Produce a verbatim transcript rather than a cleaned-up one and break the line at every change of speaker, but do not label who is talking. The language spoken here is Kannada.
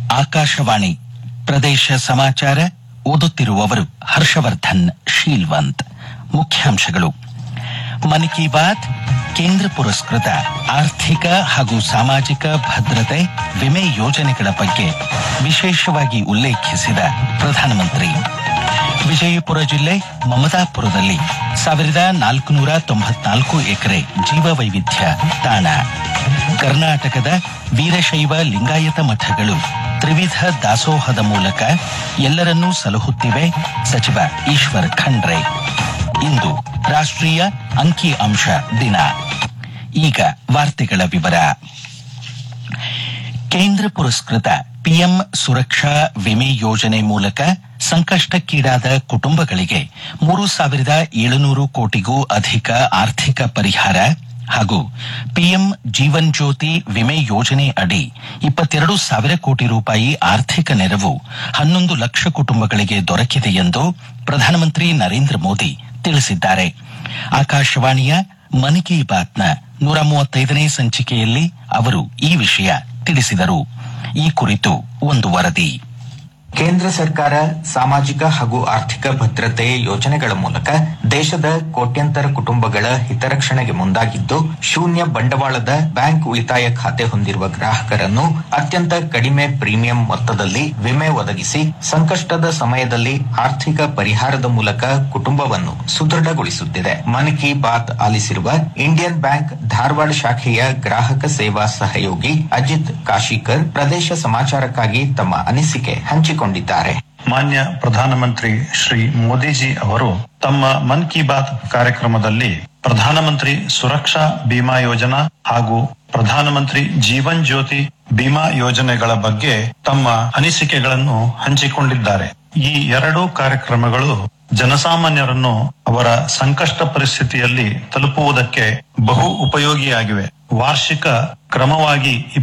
ಆಕಾಶವಾಣಿ ಪ್ರದೇಶ ಸಮಾಚಾರ ಓದುತ್ತಿರುವವರು ಹರ್ಷವರ್ಧನ್ ಶೀಲ್ವಂತ್. ಮುಖ್ಯಾಂಶಗಳು: ಮನ್ ಕಿ ಬಾತ್ ಕೇಂದ್ರ ಪುರಸ್ಕೃತ ಆರ್ಥಿಕ ಹಾಗೂ ಸಾಮಾಜಿಕ ಭದ್ರತೆ ವಿಮೆ ಯೋಜನೆಗಳ ಬಗ್ಗೆ ವಿಶೇಷವಾಗಿ ಉಲ್ಲೇಖಿಸಿದ ಪ್ರಧಾನಮಂತ್ರಿ. ವಿಜಯಪುರ ಜಿಲ್ಲೆ ಮಮದಾಪುರದಲ್ಲಿ ಸಾವಿರದ ನಾಲ್ಕುನೂರ ತೊಂಬತ್ನಾಲ್ಕು ಎಕರೆ ಜೀವವೈವಿಧ್ಯ ತಾಣ. ಕರ್ನಾಟಕದ ವೀರಶೈವ ಲಿಂಗಾಯತ ಮಠಗಳು ತ್ರಿವಿಧ ದಾಸೋಹದ ಮೂಲಕ ಎಲ್ಲರನ್ನೂ ಸಲಹುತ್ತಿವೆ. ಸಚಿವ ಈಶ್ವರ್ ಖಂಡ್ರೆ. ಇಂದು ರಾಷ್ಟ್ರೀಯ ಅಂಕಿ ಅಂಶ ದಿನ. ಈಗ ವಾರ್ತೆಗಳ ವಿವರ. ಕೇಂದ್ರ ಪುರಸ್ಕೃತ ಪಿಎಂ ಸುರಕ್ಷಾ ವಿಮೆ ಯೋಜನೆ ಮೂಲಕ ಸಂಕಷ್ಟಕ್ಕೀಡಾದ ಕುಟುಂಬಗಳಿಗೆ ಮೂರು ಸಾವಿರದ ಏಳುನೂರು ಕೋಟಿಗೂ ಅಧಿಕ ಆರ್ಥಿಕ ಪರಿಹಾರ ಹಾಗೂ ಪಿಎಂ ಜೀವನ್ ಜ್ಯೋತಿ ವಿಮೆ ಯೋಜನೆ ಅಡಿ ಇಪ್ಪತ್ತೆರಡು ಸಾವಿರ ಕೋಟಿ ರೂಪಾಯಿ ಆರ್ಥಿಕ ನೆರವು ಹನ್ನೊಂದು ಲಕ್ಷ ಕುಟುಂಬಗಳಿಗೆ ದೊರಕಿದೆ ಎಂದು ಪ್ರಧಾನಮಂತ್ರಿ ನರೇಂದ್ರ ಮೋದಿ ತಿಳಿಸಿದ್ದಾರೆ. ಆಕಾಶವಾಣಿಯ ಮನ್ ಕಿ ಬಾತ್ನ ನೂರ ಮೂವತ್ತೈದನೇ ಸಂಚಿಕೆಯಲ್ಲಿ ಅವರು ಈ ವಿಷಯ ತಿಳಿಸಿದರು. ಈ ಕುರಿತು ಒಂದು ವರದಿ.
ಕೇಂದ್ರ ಸರ್ಕಾರ ಸಾಮಾಜಿಕ ಹಾಗೂ ಆರ್ಥಿಕ ಭದ್ರತೆ ಯೋಜನೆಗಳ ಮೂಲಕ ದೇಶದ ಕೋಟ್ಯಂತರ ಕುಟುಂಬಗಳ ಹಿತರಕ್ಷಣೆಗೆ ಮುಂದಾಗಿದ್ದು, ಶೂನ್ಯ ಬಂಡವಾಳದ ಬ್ಯಾಂಕ್ ಉಳಿತಾಯ ಖಾತೆ ಹೊಂದಿರುವ ಗ್ರಾಹಕರನ್ನು ಅತ್ಯಂತ ಕಡಿಮೆ ಪ್ರೀಮಿಯಂ ಮೊತ್ತದಲ್ಲಿ ವಿಮೆ ಒದಗಿಸಿ ಸಂಕಷ್ಟದ ಸಮಯದಲ್ಲಿ ಆರ್ಥಿಕ ಪರಿಹಾರದ ಮೂಲಕ ಕುಟುಂಬವನ್ನು ಸುದೃಢಗೊಳಿಸುತ್ತಿದೆ. ಮನ್ ಕಿ ಬಾತ್ ಆಲಿಸಿರುವ ಇಂಡಿಯನ್ ಬ್ಯಾಂಕ್ ಧಾರವಾಡ ಶಾಖೆಯ ಗ್ರಾಹಕ ಸೇವಾ ಸಹಯೋಗಿ ಅಜಿತ್ ಕಾಶಿಕರ್ ಪ್ರದೇಶ ಸಮಾಚಾರಕ್ಕಾಗಿ ತಮ್ಮ ಅನಿಸಿಕೆ ಹಂಚಿಕೊಂಡಿದ್ದಾರೆ.
ಮಾನ್ಯ ಪ್ರಧಾನಮಂತ್ರಿ ಶ್ರೀ ಮೋದಿಜಿ ಅವರು ತಮ್ಮ ಮನ್ ಕಿ ಬಾತ್ ಕಾರ್ಯಕ್ರಮದಲ್ಲಿ ಪ್ರಧಾನಮಂತ್ರಿ ಸುರಕ್ಷಾ ಬಿಮಾ ಯೋಜನಾ ಹಾಗೂ ಪ್ರಧಾನಮಂತ್ರಿ ಜೀವನ್ ಜ್ಯೋತಿ ಬಿಮಾ ಯೋಜನೆಗಳ ಬಗ್ಗೆ ತಮ್ಮ ಅನಿಸಿಕೆಗಳನ್ನು ಹಂಚಿಕೊಂಡಿದ್ದಾರೆ. ಈ ಎರಡೂ ಕಾರ್ಯಕ್ರಮಗಳು ಜನಸಾಮಾನ್ಯರನ್ನು ಅವರ ಸಂಕಷ್ಟ ಪರಿಸ್ಥಿತಿಯಲ್ಲಿ ತಲುಪುವುದಕ್ಕೆ ಬಹು ಉಪಯೋಗಿಯಾಗಿವೆ. ವಾರ್ಷಿಕ ಕ್ರಮವಾಗಿ